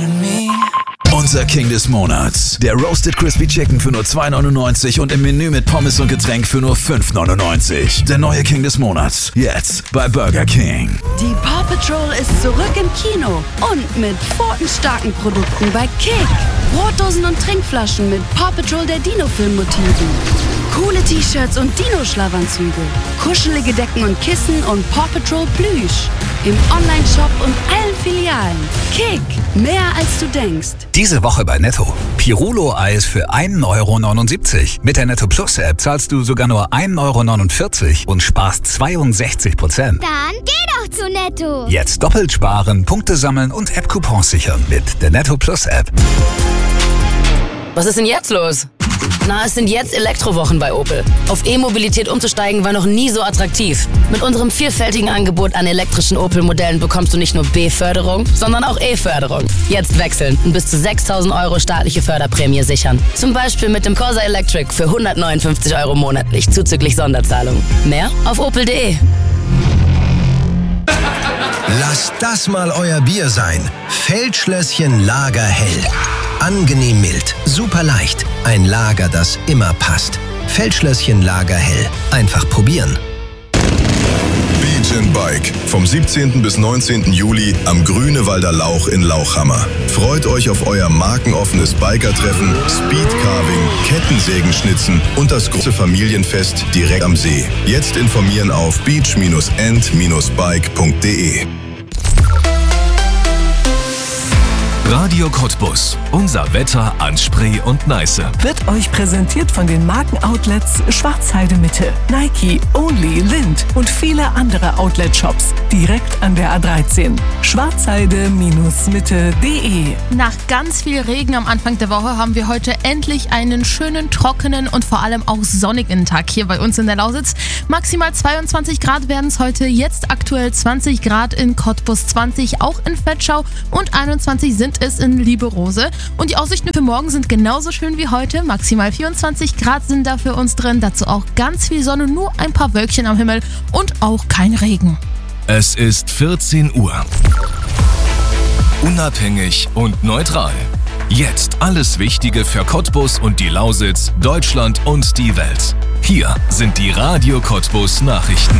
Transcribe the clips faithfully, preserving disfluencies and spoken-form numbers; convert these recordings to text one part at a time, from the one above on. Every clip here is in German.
Unser King des Monats. Der Roasted Crispy Chicken für nur zwei neunundneunzig und im Menü mit Pommes und Getränk für nur fünf neunundneunzig. Der neue King des Monats. Jetzt bei Burger King. Die Paw Patrol ist zurück im Kino. Und mit pfotenstarken Produkten bei Kick. Brotdosen und Trinkflaschen mit Paw Patrol der Dino-Film-Motiven. Coole T-Shirts und Dino-Schlafanzüge. Kuschelige Decken und Kissen und Paw Patrol Plüsch. Im Online-Shop und allen Filialen. Kick. Mehr als du denkst. Diese Woche bei Netto. Pirulo-Eis für ein Euro neunundsiebzig. Mit der Netto Plus App zahlst du sogar nur ein Euro neunundvierzig und sparst zweiundsechzig Prozent. Dann geh doch zu Netto. Jetzt doppelt sparen, Punkte sammeln und App-Coupons sichern mit der Netto Plus App. Was ist denn jetzt los? Na, es sind jetzt Elektrowochen bei Opel. Auf E-Mobilität umzusteigen war noch nie so attraktiv. Mit unserem vielfältigen Angebot an elektrischen Opel-Modellen bekommst du nicht nur B-Förderung, sondern auch E-Förderung. Jetzt wechseln und bis zu sechstausend Euro staatliche Förderprämie sichern. Zum Beispiel mit dem Corsa Electric für hundertneunundfünfzig Euro monatlich, zuzüglich Sonderzahlung. Mehr auf opel punkt de. Lasst das mal euer Bier sein. Feldschlösschen Lagerhell. Angenehm mild, super leicht. Ein Lager, das immer passt. Feldschlösschen Lagerhell. Einfach probieren. Beach and Bike. Vom siebzehnten bis neunzehnten Juli am Grünewalder Lauch in Lauchhammer. Freut euch auf euer markenoffenes Bikertreffen, Speedcarving, Kettensägenschnitzen und das große Familienfest direkt am See. Jetzt informieren auf beach and bike punkt de. Radio Cottbus. Unser Wetter an Spree und Neiße. Wird euch präsentiert von den Markenoutlets Schwarzheide Mitte, Nike, Only, Lind und viele andere Outlet-Shops. Direkt an der A dreizehn. schwarzheide Mitte punkt de. Nach ganz viel Regen am Anfang der Woche haben wir heute endlich einen schönen, trockenen und vor allem auch sonnigen Tag hier bei uns in der Lausitz. Maximal zweiundzwanzig Grad werden es heute, jetzt aktuell zwanzig Grad in Cottbus, zwanzig auch in Vetschau und einundzwanzig sind es in Lieberose. Und die Aussichten für morgen sind genauso schön wie heute. Maximal vierundzwanzig Grad sind da für uns drin. Dazu auch ganz viel Sonne, nur ein paar Wölkchen am Himmel und auch kein Regen. Es ist vierzehn Uhr. Unabhängig und neutral. Jetzt alles Wichtige für Cottbus und die Lausitz, Deutschland und die Welt. Hier sind die Radio Cottbus Nachrichten.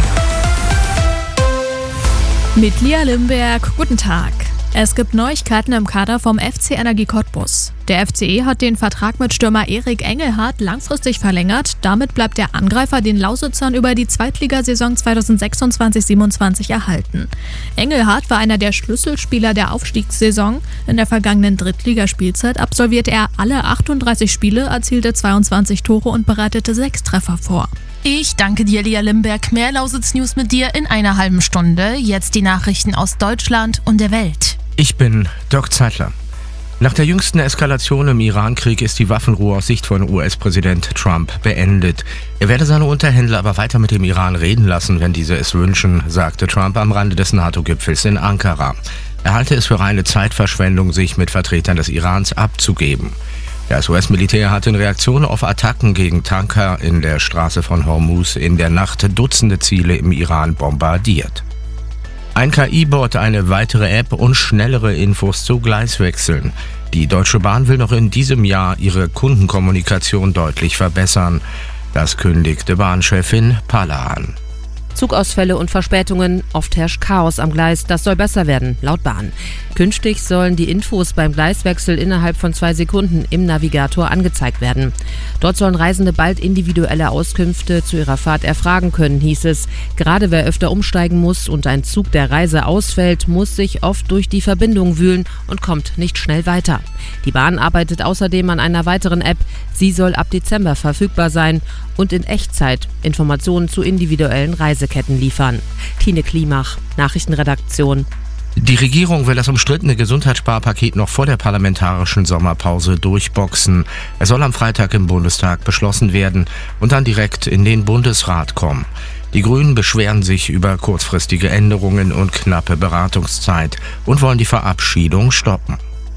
Mit Lia Limberg, guten Tag. Es gibt Neuigkeiten im Kader vom F C Energie Cottbus. Der F C E hat den Vertrag mit Stürmer Erik Engelhardt langfristig verlängert. Damit bleibt der Angreifer den Lausitzern über die Zweitligasaison zweitausendsechsundzwanzig siebenundzwanzig erhalten. Engelhardt war einer der Schlüsselspieler der Aufstiegssaison. In der vergangenen Drittligaspielzeit absolvierte er alle achtunddreißig Spiele, erzielte zweiundzwanzig Tore und bereitete sechs Treffer vor. Ich danke dir, Lia Limberg. Mehr Lausitz-News mit dir in einer halben Stunde. Jetzt die Nachrichten aus Deutschland und der Welt. Ich bin Dirk Zeitler. Nach der jüngsten Eskalation im Iran-Krieg ist die Waffenruhe aus Sicht von U S-Präsident Trump beendet. Er werde seine Unterhändler aber weiter mit dem Iran reden lassen, wenn diese es wünschen, sagte Trump am Rande des NATO-Gipfels in Ankara. Er halte es für reine Zeitverschwendung, sich mit Vertretern des Irans abzugeben. Das U S-Militär hat in Reaktion auf Attacken gegen Tanker in der Straße von Hormuz in der Nacht Dutzende Ziele im Iran bombardiert. Ein K I-Bot, eine weitere App und schnellere Infos zu Gleiswechseln. Die Deutsche Bahn will noch in diesem Jahr ihre Kundenkommunikation deutlich verbessern. Das kündigte Bahnchefin Palla an. Zugausfälle und Verspätungen, oft herrscht Chaos am Gleis. Das soll besser werden, laut Bahn. Künftig sollen die Infos beim Gleiswechsel innerhalb von zwei Sekunden im Navigator angezeigt werden. Dort sollen Reisende bald individuelle Auskünfte zu ihrer Fahrt erfragen können, hieß es. Gerade wer öfter umsteigen muss und ein Zug der Reise ausfällt, muss sich oft durch die Verbindung wühlen und kommt nicht schnell weiter. Die Bahn arbeitet außerdem an einer weiteren App. Sie soll ab Dezember verfügbar sein und in Echtzeit Informationen zu individuellen Reiseketten liefern. Tine Klimach, Nachrichtenredaktion. Die Regierung will das umstrittene Gesundheitssparpaket noch vor der parlamentarischen Sommerpause durchboxen. Es soll am Freitag im Bundestag beschlossen werden und dann direkt in den Bundesrat kommen. Die Grünen beschweren sich über kurzfristige Änderungen und knappe Beratungszeit und wollen die Verabschiedung stoppen.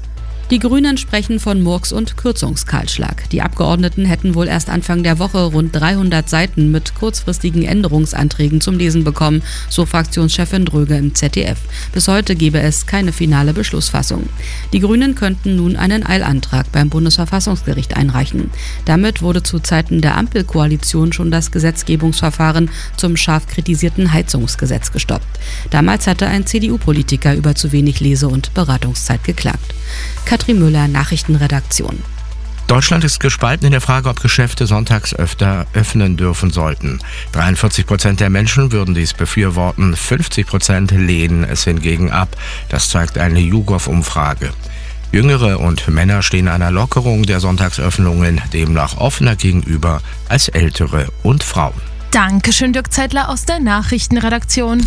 Die Grünen sprechen von Murks- und Kürzungskahlschlag. Die Abgeordneten hätten wohl erst Anfang der Woche rund dreihundert Seiten mit kurzfristigen Änderungsanträgen zum Lesen bekommen, so Fraktionschefin Dröge im Z D F. Bis heute gebe es keine finale Beschlussfassung. Die Grünen könnten nun einen Eilantrag beim Bundesverfassungsgericht einreichen. Damit wurde zu Zeiten der Ampelkoalition schon das Gesetzgebungsverfahren zum scharf kritisierten Heizungsgesetz gestoppt. Damals hatte ein C D U-Politiker über zu wenig Lese- und Beratungszeit geklagt. Katrin Müller, Nachrichtenredaktion. Deutschland ist gespalten in der Frage, ob Geschäfte sonntags öfter öffnen dürfen sollten. dreiundvierzig Prozent der Menschen würden dies befürworten, fünfzig Prozent lehnen es hingegen ab. Das zeigt eine YouGov-Umfrage. Jüngere und Männer stehen einer Lockerung der Sonntagsöffnungen demnach offener gegenüber als Ältere und Frauen. Dankeschön, Dirk Zeitler aus der Nachrichtenredaktion.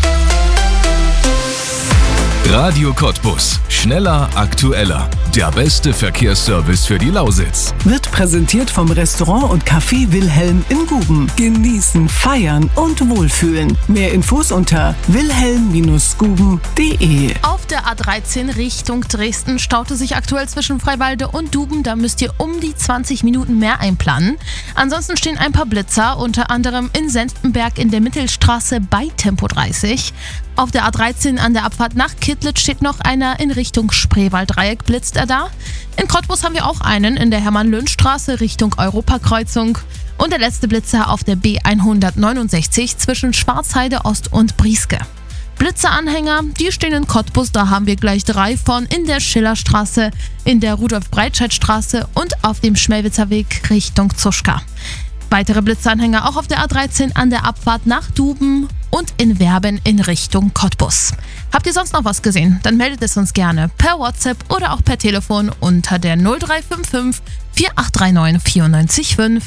Radio Cottbus. Schneller, aktueller. Der beste Verkehrsservice für die Lausitz. Wird präsentiert vom Restaurant und Café Wilhelm in Guben. Genießen, feiern und wohlfühlen. Mehr Infos unter wilhelm Bindestrich guben Punkt de. Auf der A dreizehn Richtung Dresden staute sich aktuell zwischen Freiwalde und Duben. Da müsst ihr um die zwanzig Minuten mehr einplanen. Ansonsten stehen ein paar Blitzer, unter anderem in Senftenberg in der Mittelstraße bei Tempo dreißig. Auf der A dreizehn an der Abfahrt nach Kittlitz steht noch einer in Richtung Spreewalddreieck, blitzt er da. In Cottbus haben wir auch einen in der Hermann-Löhn-Straße Richtung Europakreuzung. Und der letzte Blitzer auf der B hundertneunundsechzig zwischen Schwarzheide Ost und Brieske. Blitzeranhänger, die stehen in Cottbus, da haben wir gleich drei von in der Schillerstraße, in der Rudolf-Breitscheid-Straße und auf dem Schmelwitzer Weg Richtung Zuschka. Weitere Blitzanhänger auch auf der A dreizehn an der Abfahrt nach Duben und in Werben in Richtung Cottbus. Habt ihr sonst noch was gesehen? Dann meldet es uns gerne per WhatsApp oder auch per Telefon unter der null drei fünf fünf vier acht drei neun vier neun fünf.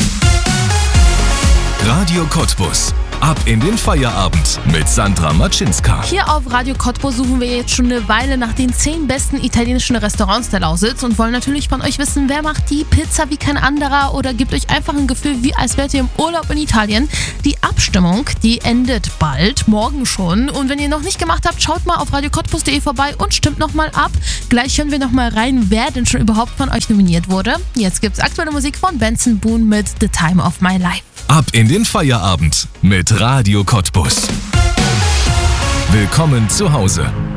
Radio Cottbus. Ab in den Feierabend mit Sandra Matschinska. Hier auf Radio Cottbus suchen wir jetzt schon eine Weile nach den zehn besten italienischen Restaurants der Lausitz und wollen natürlich von euch wissen, wer macht die Pizza wie kein anderer oder gibt euch einfach ein Gefühl, wie als wärt ihr im Urlaub in Italien. Die Abstimmung, die endet bald, morgen schon. Und wenn ihr noch nicht gemacht habt, schaut mal auf radio cottbus punkt de vorbei und stimmt nochmal ab. Gleich hören wir nochmal rein, wer denn schon überhaupt von euch nominiert wurde. Jetzt gibt's aktuelle Musik von Benson Boone mit The Time of My Life. Ab in den Feierabend mit Radio Cottbus. Willkommen zu Hause.